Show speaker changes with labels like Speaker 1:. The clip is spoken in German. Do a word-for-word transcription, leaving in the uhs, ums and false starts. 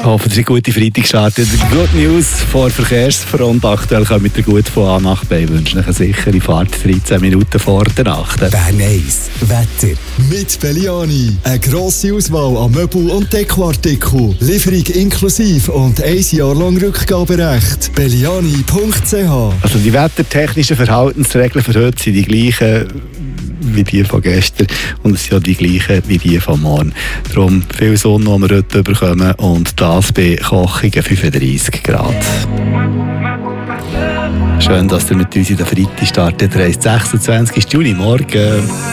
Speaker 1: Hoffen Sie gute Freitag starten. Good News vor Verkehrsfront. Aktuell kommen wir gut von A nach B. Wünschen eine sichere Fahrt dreizehn Minuten vor der Nacht.
Speaker 2: Bern eins Wetter.
Speaker 3: Mit Belliani. Eine grosse Auswahl an Möbel- und Dekoartikeln. Lieferung inklusive und ein Jahr lang Rückgaberecht. belliani punkt c h.
Speaker 1: Also die wettertechnischen Verhaltensregeln für heute sind die gleichen wie die von gestern und es sind auch die gleichen wie die von morgen. Darum viel Sonne, die wir heute bekommen, und das bei kochigen fünfunddreissig Grad. Schön, dass ihr mit uns in den Freitag startet. Der sechsundzwanzigsten Juni morgen.